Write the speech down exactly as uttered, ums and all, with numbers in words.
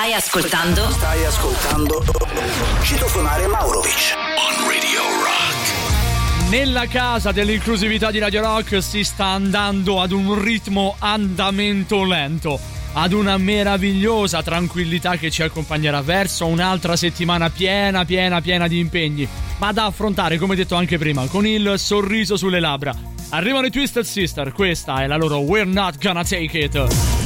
Stai ascoltando? Stai ascoltando Citofonare Maurovic on Radio Rock. Nella casa dell'inclusività di Radio Rock si sta andando ad un ritmo andamento lento, ad una meravigliosa tranquillità che ci accompagnerà verso un'altra settimana piena, piena, piena di impegni, ma da affrontare, come detto anche prima, con il sorriso sulle labbra. Arrivano i Twisted Sister, questa è la loro We're Not Gonna Take It.